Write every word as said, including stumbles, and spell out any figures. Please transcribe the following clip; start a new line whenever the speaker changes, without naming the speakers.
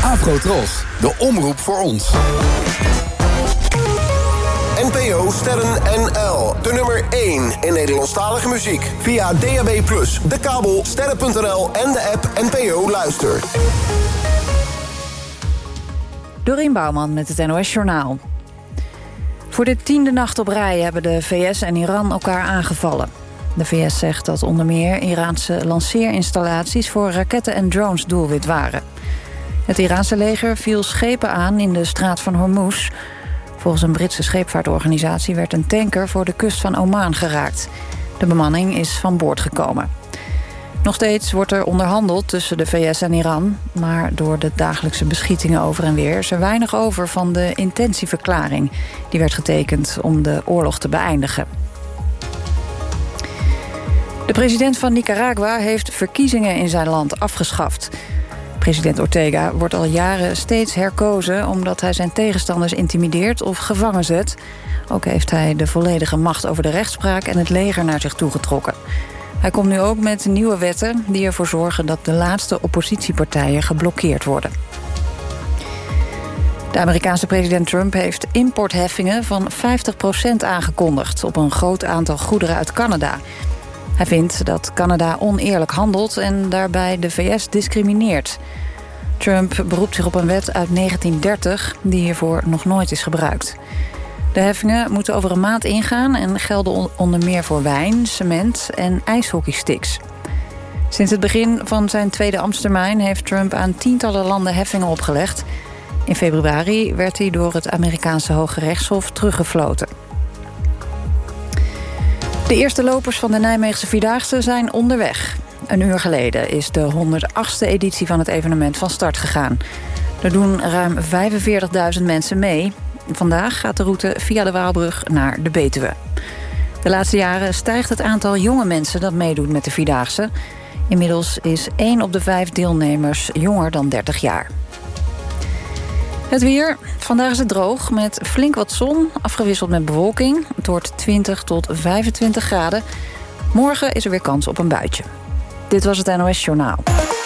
Afrotros, de omroep voor ons.
N P O Sterren N L, de nummer één in Nederlandstalige muziek. Via D A B plus, de kabel, sterren punt n l en de app N P O Luister.
Dorien Bouwman met het N O S Journaal. Voor de tiende nacht op rij hebben de V S en Iran elkaar aangevallen. De V S zegt dat onder meer Iraanse lanceerinstallaties voor raketten en drones doelwit waren. Het Iraanse leger viel schepen aan in de straat van Hormuz. Volgens een Britse scheepvaartorganisatie werd een tanker voor de kust van Oman geraakt. De bemanning is van boord gekomen. Nog steeds wordt er onderhandeld tussen de V S en Iran, maar door de dagelijkse beschietingen over en weer is er weinig over van de intentieverklaring die werd getekend om de oorlog te beëindigen. De president van Nicaragua heeft verkiezingen in zijn land afgeschaft. President Ortega wordt al jaren steeds herkozen omdat hij zijn tegenstanders intimideert of gevangen zet. Ook heeft hij de volledige macht over de rechtspraak en het leger naar zich toegetrokken. Hij komt nu ook met nieuwe wetten die ervoor zorgen dat de laatste oppositiepartijen geblokkeerd worden. De Amerikaanse president Trump heeft importheffingen van vijftig procent aangekondigd op een groot aantal goederen uit Canada. Hij vindt dat Canada oneerlijk handelt en daarbij de V S discrimineert. Trump beroept zich op een wet uit negentien dertig die hiervoor nog nooit is gebruikt. De heffingen moeten over een maand ingaan en gelden onder meer voor wijn, cement en ijshockeysticks. Sinds het begin van zijn tweede ambtstermijn heeft Trump aan tientallen landen heffingen opgelegd. In februari werd hij door het Amerikaanse Hoge Rechtshof teruggefloten. De eerste lopers van de Nijmeegse Vierdaagse zijn onderweg. Een uur geleden is de honderdachtste editie van het evenement van start gegaan. Er doen ruim vijfenveertigduizend mensen mee. Vandaag gaat de route via de Waalbrug naar de Betuwe. De laatste jaren stijgt het aantal jonge mensen dat meedoet met de Vierdaagse. Inmiddels is één op de vijf deelnemers jonger dan dertig jaar. Het weer. Vandaag is het droog met flink wat zon, afgewisseld met bewolking. Het wordt twintig tot vijfentwintig graden. Morgen is er weer kans op een buitje. Dit was het N O S Journaal.